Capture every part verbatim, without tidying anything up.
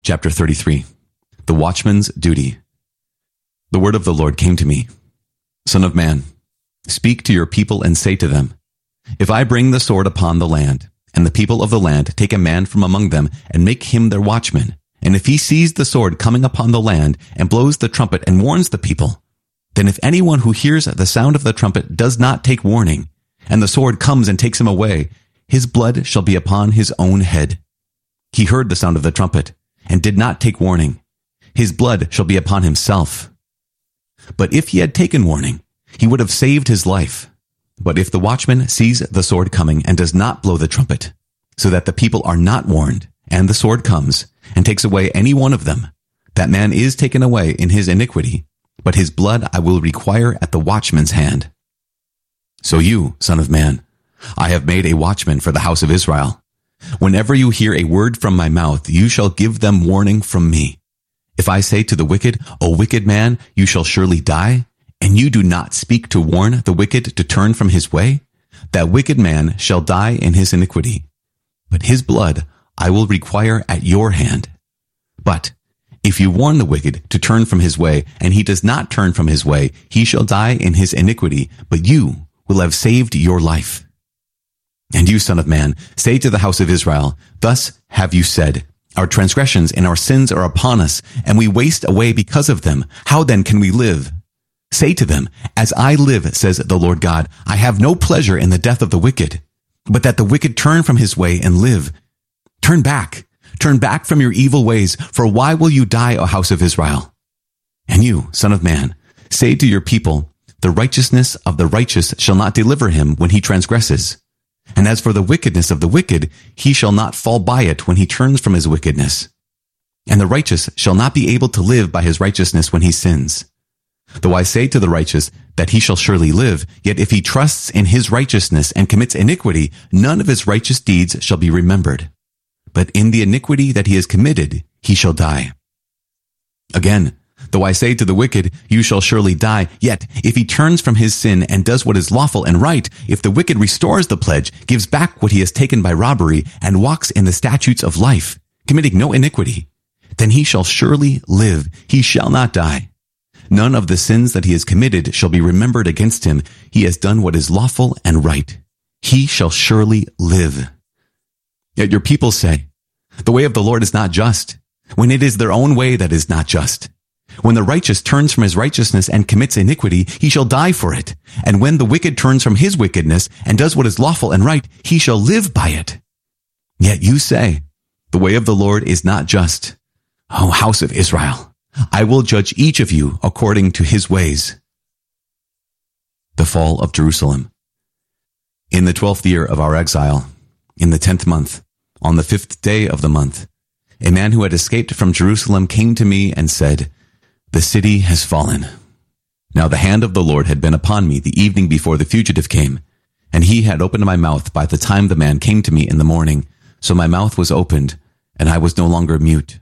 Chapter thirty-three. The Watchman's Duty. The word of the Lord came to me. Son of man, speak to your people and say to them, if I bring the sword upon the land, and the people of the land take a man from among them and make him their watchman, and if he sees the sword coming upon the land and blows the trumpet and warns the people, then if anyone who hears the sound of the trumpet does not take warning, and the sword comes and takes him away, his blood shall be upon his own head. He heard the sound of the trumpet and did not take warning. His blood shall be upon himself. But if he had taken warning, he would have saved his life. But if the watchman sees the sword coming and does not blow the trumpet, so that the people are not warned, and the sword comes and takes away any one of them, that man is taken away in his iniquity, but his blood I will require at the watchman's hand. So you, son of man, I have made a watchman for the house of Israel. Whenever you hear a word from my mouth, you shall give them warning from me. If I say to the wicked, O wicked man, you shall surely die, and you do not speak to warn the wicked to turn from his way, that wicked man shall die in his iniquity. But his blood I will require at your hand. But if you warn the wicked to turn from his way, and he does not turn from his way, he shall die in his iniquity, but you will have saved your life. And you, son of man, say to the house of Israel, thus have you said, our transgressions and our sins are upon us, and we waste away because of them. How then can we live? Say to them, as I live, says the Lord God, I have no pleasure in the death of the wicked, but that the wicked turn from his way and live. Turn back, turn back from your evil ways, for why will you die, O house of Israel? And you, son of man, say to your people, the righteousness of the righteous shall not deliver him when he transgresses. And as for the wickedness of the wicked, he shall not fall by it when he turns from his wickedness. And the righteous shall not be able to live by his righteousness when he sins. Though I say to the righteous that he shall surely live, yet if he trusts in his righteousness and commits iniquity, none of his righteous deeds shall be remembered. But in the iniquity that he has committed, he shall die. Again, though I say to the wicked, you shall surely die, yet if he turns from his sin and does what is lawful and right, if the wicked restores the pledge, gives back what he has taken by robbery, and walks in the statutes of life, committing no iniquity, then he shall surely live, he shall not die. None of the sins that he has committed shall be remembered against him. He has done what is lawful and right. He shall surely live. Yet your people say, the way of the Lord is not just, when it is their own way that is not just. When the righteous turns from his righteousness and commits iniquity, he shall die for it. And when the wicked turns from his wickedness and does what is lawful and right, he shall live by it. Yet you say, the way of the Lord is not just. O house of Israel, I will judge each of you according to his ways. The fall of Jerusalem. In the twelfth year of our exile, in the tenth month, on the fifth day of the month, a man who had escaped from Jerusalem came to me and said, the city has fallen. Now the hand of the Lord had been upon me the evening before the fugitive came, and he had opened my mouth by the time the man came to me in the morning. So my mouth was opened, and I was no longer mute.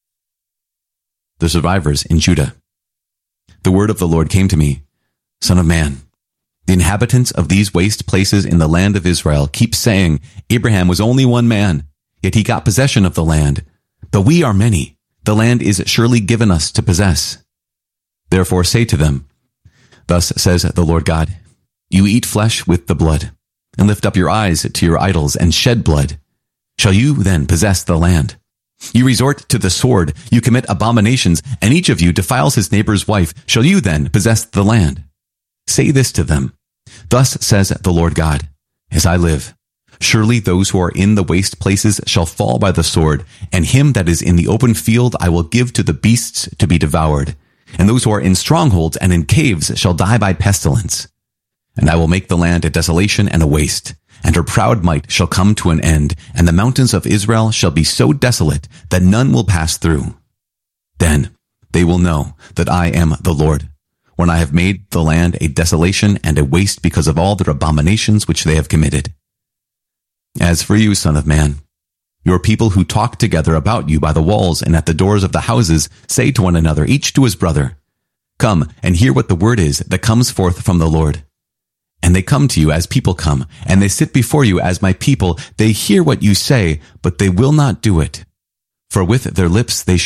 The survivors in Judah. The word of the Lord came to me, Son of man, the inhabitants of these waste places in the land of Israel keep saying, Abraham was only one man, yet he got possession of the land. Though we are many, the land is surely given us to possess. Therefore say to them, thus says the Lord God, you eat flesh with the blood, and lift up your eyes to your idols and shed blood. Shall you then possess the land? You resort to the sword, you commit abominations, and each of you defiles his neighbor's wife. Shall you then possess the land? Say this to them, thus says the Lord God, as I live, surely those who are in the waste places shall fall by the sword, and him that is in the open field I will give to the beasts to be devoured. And those who are in strongholds and in caves shall die by pestilence. And I will make the land a desolation and a waste, and her proud might shall come to an end, and the mountains of Israel shall be so desolate that none will pass through. Then they will know that I am the Lord, when I have made the land a desolation and a waste because of all their abominations which they have committed. As for you, son of man, your people who talk together about you by the walls and at the doors of the houses say to one another, each to his brother, come and hear what the word is that comes forth from the Lord. And they come to you as people come, and they sit before you as my people. They hear what you say, but they will not do it. For with their lips they